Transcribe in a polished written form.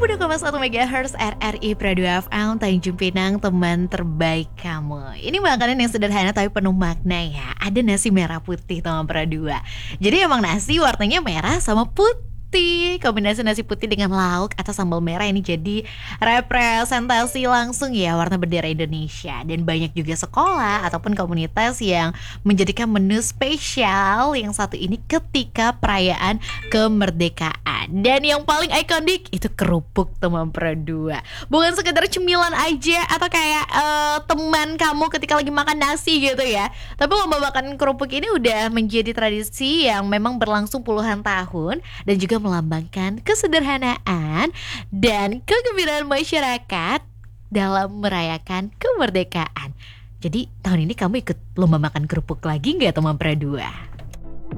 92,1 MHz RRI Pradua FM Tanjung Pinang, teman terbaik kamu. Ini makanan yang sederhana tapi penuh makna ya. Ada nasi merah putih teman Pradua. Jadi emang nasi warnanya merah sama putih. Kombinasi nasi putih dengan lauk atau sambal merah ini jadi representasi langsung ya warna bendera Indonesia. Dan banyak juga sekolah ataupun komunitas yang menjadikan menu spesial yang satu ini ketika perayaan kemerdekaan. Dan yang paling ikonik itu kerupuk teman Pradua. Bukan sekedar cemilan aja atau kayak teman kamu ketika lagi makan nasi gitu ya. Tapi lomba makan kerupuk ini udah menjadi tradisi yang memang berlangsung puluhan tahun dan juga melambangkan kesederhanaan dan kegembiraan masyarakat dalam merayakan kemerdekaan. Jadi tahun ini kamu ikut lomba makan kerupuk lagi nggak teman Pradua?